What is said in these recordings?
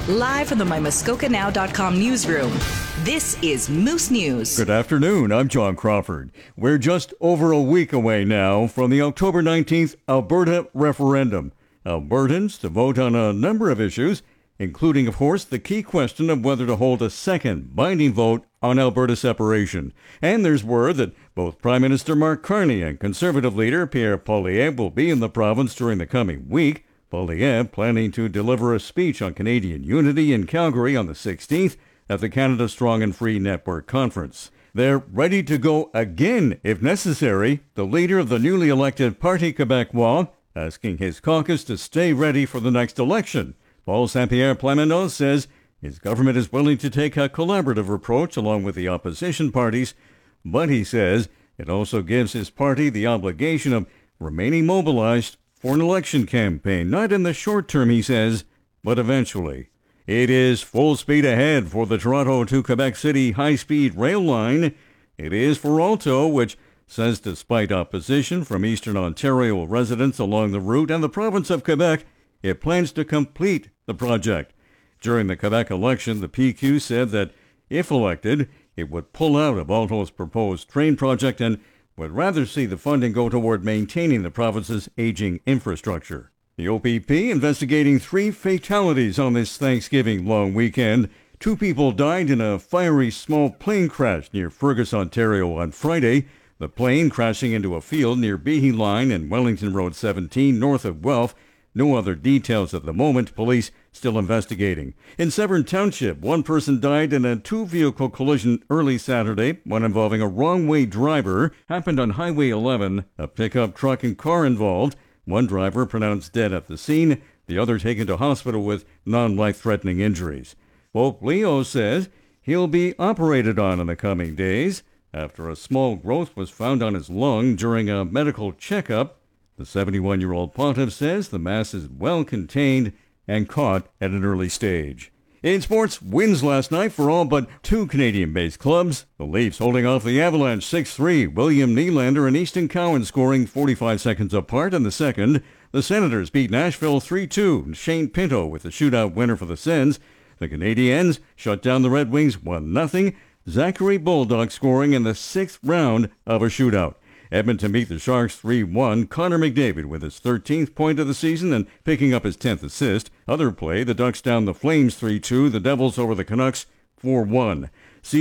Live from the MyMuskokaNow.com newsroom, this is Moose News. Good afternoon, I'm John Crawford. We're just over a week away now from the October 19th Alberta referendum. Albertans to vote on a number of issues, including, of course, the key question of whether to hold a second binding vote on Alberta separation. And there's word that both Prime Minister Mark Carney and Conservative leader Pierre Poilievre will be in the province during the coming week. Poilievre planning to deliver a speech on Canadian unity in Calgary on the 16th at the Canada Strong and Free Network Conference. They're ready to go again if necessary, the leader of the newly elected Parti Québécois asking his caucus to stay ready for the next election. Paul Saint-Pierre Plamondon says his government is willing to take a collaborative approach along with the opposition parties, but he says it also gives his party the obligation of remaining mobilized for an election campaign, not in the short term, he says, but eventually. It is full speed ahead for the Toronto to Quebec City high-speed rail line. It is for Alto, which says despite opposition from Eastern Ontario residents along the route and the province of Quebec, it plans to complete the project. During the Quebec election, the PQ said that if elected, it would pull out of Alto's proposed train project and would rather see the funding go toward maintaining the province's aging infrastructure. The OPP investigating 3 fatalities on this Thanksgiving long weekend. 2 people died in a fiery small plane crash near Fergus, Ontario on Friday. The plane crashing into a field near Behe Line and Wellington Road 17 north of Guelph. No other details at the moment. Police still investigating. In Severn Township, 1 person died in a 2-vehicle collision early Saturday, one involving a wrong-way driver. Happened on Highway 11. A pickup truck and car involved. 1 driver pronounced dead at the scene. The other taken to hospital with non-life-threatening injuries. Pope Leo says he'll be operated on in the coming days after a small growth was found on his lung during a medical checkup. The 71-year-old pontiff says the mass is well contained and caught at an early stage. In sports, wins last night for all but 2 Canadian-based clubs. The Leafs holding off the Avalanche 6-3. William Nylander and Easton Cowan scoring 45 seconds apart in the second. The Senators beat Nashville 3-2. Shane Pinto with the shootout winner for the Sens. The Canadiens shut down the Red Wings 1-0. Zachary Bulldog scoring in the 6th round of a shootout. Edmonton beat the Sharks 3-1. Connor McDavid with his 13th point of the season and picking up his 10th assist. Other play, the Ducks down the Flames 3-2. The Devils over the Canucks 4-1.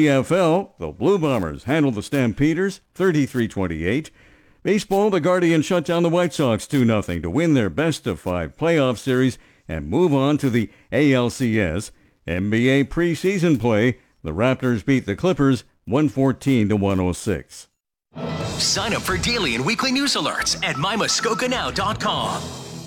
CFL, the Blue Bombers handled the Stampeders 33-28. Baseball, the Guardians shut down the White Sox 2-0 to win their best-of-5 playoff series and move on to the ALCS. NBA preseason play, the Raptors beat the Clippers 114-106. Sign up for daily and weekly news alerts at MyMuskokaNow.com.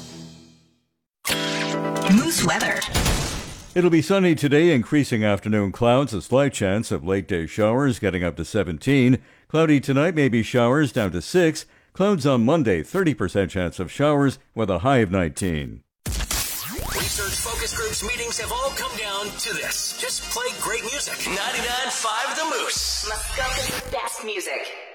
Moose weather. It'll be sunny today, increasing afternoon clouds, a slight chance of late-day showers getting up to 17. Cloudy tonight, maybe showers down to 6. Clouds on Monday, 30% chance of showers with a high of 19. Research focus groups meetings have all come down to this. Just play great music. 99.5 The Moose. Muskoka's best music.